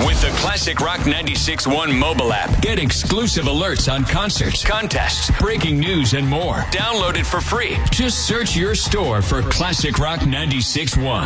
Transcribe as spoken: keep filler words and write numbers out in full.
With the Classic Rock ninety-six point one mobile app, get exclusive alerts on concerts, contests, breaking news, and more. Download it for free. Just search your store for Classic Rock ninety-six point one.